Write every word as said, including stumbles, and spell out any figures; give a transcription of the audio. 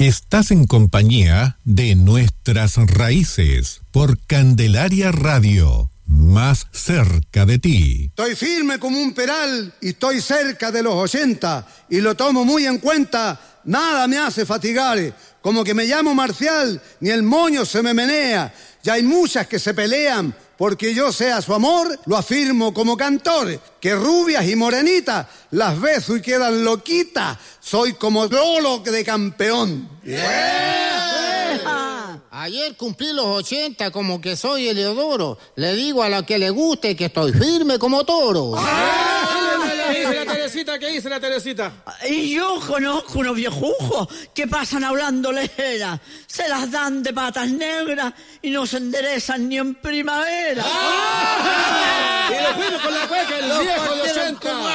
Estás en compañía de Nuestras Raíces por Candelaria Radio, más cerca de ti. Estoy firme como un peral y estoy cerca de los ochenta y lo tomo muy en cuenta, nada me hace fatigar, como que me llamo Marcial, ni el moño se me menea, ya hay muchas que se pelean porque yo sea su amor, lo afirmo como cantor, que rubias y morenitas las beso y quedan loquitas, soy como Lolo de campeón. Yeah. Ayer cumplí los ochenta como que soy Eleodoro, le digo a la que le guste que estoy firme como toro. ¿Qué dice la Teresita? ¿Qué dice la Teresita? Y yo conozco unos viejujos que pasan hablando lejera, se las dan de patas negras y no se enderezan ni en primavera. ¡Ah! Y nos fuimos con la cueca, el viejo de ochenta.